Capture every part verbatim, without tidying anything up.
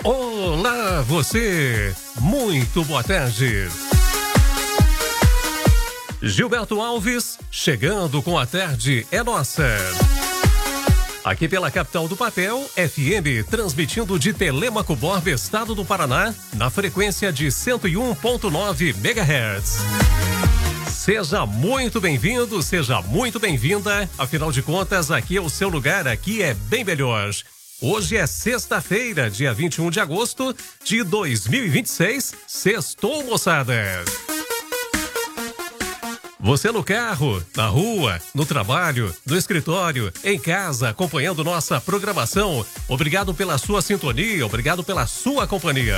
Olá, você! Muito boa tarde! Gilberto Alves, chegando com a tarde é nossa. Aqui pela capital do papel, F M, transmitindo de Telêmaco Borba, estado do Paraná, na frequência de cento e um ponto nove megahertz. Seja muito bem-vindo, seja muito bem-vinda. Afinal de contas, aqui é o seu lugar, aqui é bem melhor. Hoje é sexta-feira, dia vinte e um de agosto de dois mil e vinte e seis. Sextou, moçada! Você no carro, na rua, no trabalho, no escritório, em casa, acompanhando nossa programação. Obrigado pela sua sintonia, obrigado pela sua companhia.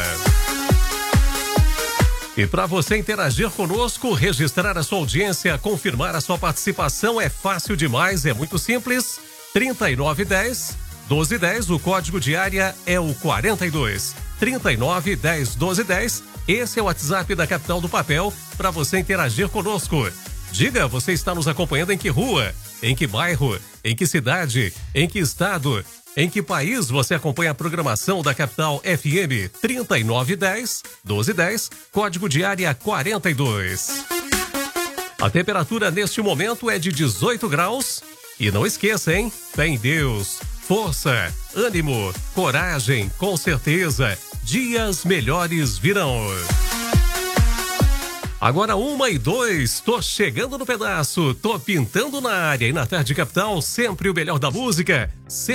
E para você interagir conosco, registrar a sua audiência, confirmar a sua participação é fácil demais, é muito simples. trinta e nove dez, doze dez, o código de área é o quarenta e dois. trinta e nove dez, doze dez, esse é o WhatsApp da Capital do Papel para você interagir conosco. Diga, você está nos acompanhando em que rua, em que bairro, em que cidade, em que estado, em que país você acompanha a programação da Capital F M. Trinta e nove dez, doze dez, código de área quarenta e dois. A temperatura neste momento é de dezoito graus. E não esqueça, hein? Fé em Deus, força, ânimo, coragem, com certeza, dias melhores virão. Agora uma e dois, tô chegando no pedaço, tô pintando na área e na tarde capital, sempre o melhor da música.